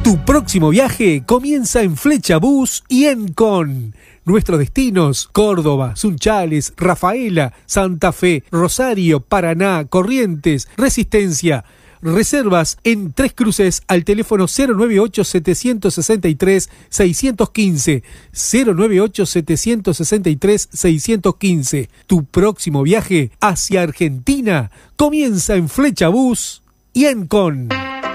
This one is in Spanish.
Tu próximo viaje comienza en Flecha Bus y Encon. Nuestros destinos: Córdoba, Sunchales, Rafaela, Santa Fe, Rosario, Paraná, Corrientes, Resistencia. Reservas en Tres Cruces al teléfono 098-763-615. 098-763-615. Tu próximo viaje hacia Argentina comienza en Flecha Bus y Encon.